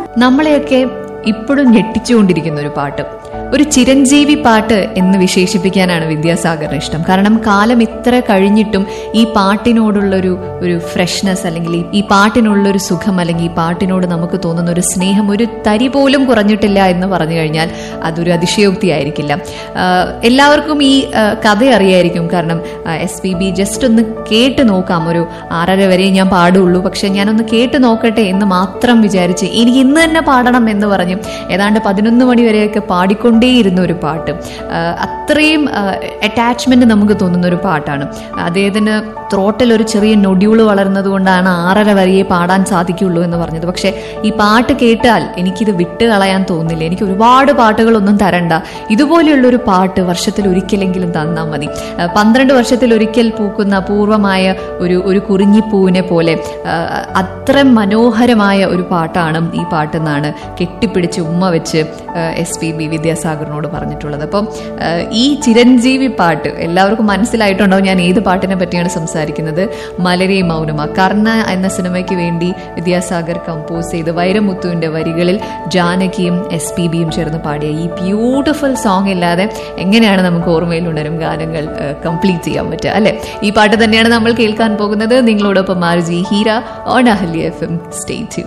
നമ്മളെയൊക്കെ ഇപ്പോഴും ഞെട്ടിച്ചുകൊണ്ടിരിക്കുന്ന ഒരു പാട്ട്, ഒരു ചിരഞ്ജീവി പാട്ട് എന്ന് വിശേഷിപ്പിക്കാനാണ് വിദ്യാസാഗറിന് ഇഷ്ടം. കാരണം കാലം ഇത്ര കഴിഞ്ഞിട്ടും ഈ പാട്ടിനോടുള്ളൊരു ഫ്രഷ്നെസ്, അല്ലെങ്കിൽ ഈ പാട്ടിനുള്ളൊരു സുഖം, അല്ലെങ്കിൽ ഈ പാട്ടിനോട് നമുക്ക് തോന്നുന്ന ഒരു സ്നേഹം ഒരു തരി പോലും കുറഞ്ഞിട്ടില്ല എന്ന് പറഞ്ഞു കഴിഞ്ഞാൽ അതൊരു അതിശയോക്തി ആയിരിക്കില്ല. എല്ലാവർക്കും ഈ കഥ അറിയായിരിക്കും. കാരണം SPB ജസ്റ്റ് ഒന്ന് കേട്ട് നോക്കാം, ഒരു 6:30 വരെ ഞാൻ പാടുള്ളൂ, പക്ഷെ ഞാനൊന്ന് കേട്ട് നോക്കട്ടെ എന്ന് മാത്രം വിചാരിച്ച് എനിക്ക് ഇന്ന് തന്നെ പാടണം എന്ന് പറഞ്ഞ് ഏതാണ്ട് 11 മണി വരെയൊക്കെ പാടിക്കൊണ്ടേയിരുന്ന ഒരു പാട്ട്. അത്രയും അറ്റാച്ച്മെന്റ് നമുക്ക് തോന്നുന്ന ഒരു പാട്ടാണ്. അദ്ദേഹത്തിന് ത്രോട്ടിൽ ഒരു ചെറിയ നൊഡ്യൂള് വളർന്നത് കൊണ്ടാണ് 6:30 വരെയേ പാടാൻ സാധിക്കുള്ളൂ എന്ന് പറഞ്ഞത്. പക്ഷെ ഈ പാട്ട് കേട്ടാൽ എനിക്കിത് വിട്ട് കളയാൻ തോന്നില്ല. എനിക്ക് ഒരുപാട് പാട്ടുകളൊന്നും തരണ്ട, ഇതുപോലെയുള്ളൊരു പാട്ട് വർഷത്തിൽ ഒരിക്കലെങ്കിലും തന്നാൽ മതി. 12 വർഷത്തിൽ ഒരിക്കൽ പൂക്കുന്ന അപൂർവമായ ഒരു കുറിഞ്ഞിപ്പൂവിനെ പോലെ അത്ര മനോഹരമായ ഒരു പാട്ടാണ് ഈ പാട്ടെന്നാണ് കെട്ടിപ്പിടിച്ച് ഉമ്മ വെച്ച് SPB വിദ്യാസാഗറിനോട് പറഞ്ഞിട്ടുള്ളത്. അപ്പം ഈ ചിരഞ്ജീവി പാട്ട് എല്ലാവർക്കും മനസ്സിലായിട്ടുണ്ടാവും ഞാൻ ഏത് പാട്ടിനെ പറ്റിയാണ് സംസാരിക്കുന്നത്. മലരെ മൗനമ, കർണ എന്ന സിനിമയ്ക്ക് വേണ്ടി വിദ്യാസാഗർ കമ്പോസ് ചെയ്ത് വൈരമുത്തുവിന്റെ വരികളിൽ ജാനകിയും SPBയും ചേർന്ന് പാടിയ ഈ ബ്യൂട്ടിഫുൾ സോങ് ഇല്ലാതെ എങ്ങനെയാണ് നമുക്ക് ഓർമ്മയിൽ ഉണരും ഗാനങ്ങൾ കംപ്ലീറ്റ് ചെയ്യാൻ പറ്റുക, അല്ലെ? ഈ പാട്ട് തന്നെയാണ് നമ്മൾ കേൾക്കാൻ പോകുന്നത്. നിങ്ങളോടൊപ്പം RJ Heera on Ahalya FM. Stay tuned.